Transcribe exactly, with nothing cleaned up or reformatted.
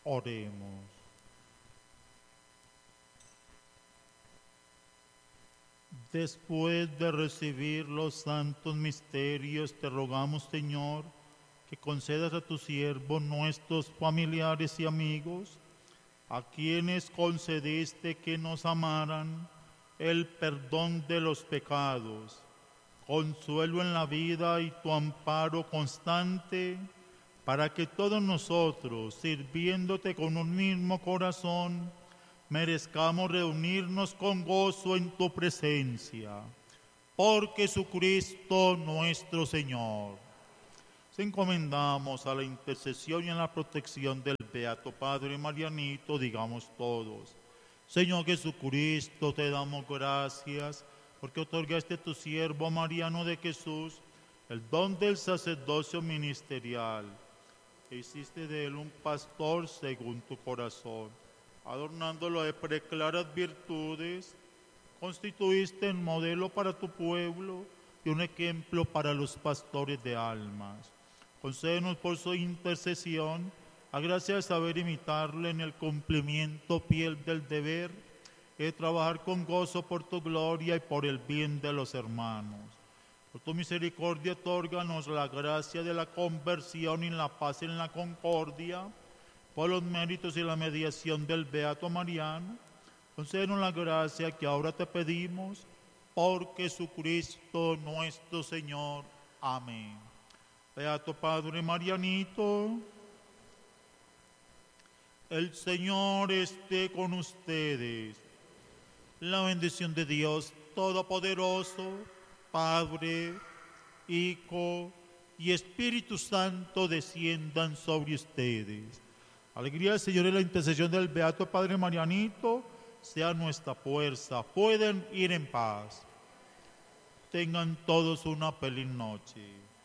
Oremos. Después de recibir los santos misterios, te rogamos, Señor, que concedas a tu siervo, nuestros familiares y amigos, a quienes concediste que nos amaran, el perdón de los pecados, consuelo en la vida y tu amparo constante, para que todos nosotros, sirviéndote con un mismo corazón, merezcamos reunirnos con gozo en tu presencia. Por Jesucristo nuestro Señor. Se encomendamos a la intercesión y a la protección del Beato Padre Marianito, digamos todos: Señor Jesucristo, te damos gracias porque otorgaste a tu siervo Mariano de Jesús el don del sacerdocio ministerial. Hiciste de él un pastor según tu corazón, adornándolo de preclaras virtudes. Constituiste en modelo para tu pueblo y un ejemplo para los pastores de almas. Concédenos por su intercesión a gracia de saber imitarle en el cumplimiento fiel del deber y de trabajar con gozo por tu gloria y por el bien de los hermanos. Por tu misericordia, otórganos la gracia de la conversión y la paz en la concordia. Por los méritos y la mediación del Beato Mariano, concédenos la gracia que ahora te pedimos, por Jesucristo nuestro Señor. Amén. Beato Padre Marianito, el Señor esté con ustedes. La bendición de Dios Todopoderoso, Padre, Hijo y Espíritu Santo desciendan sobre ustedes. Alegría del Señor y la intercesión del Beato Padre Marianito sea nuestra fuerza. Pueden ir en paz. Tengan todos una feliz noche.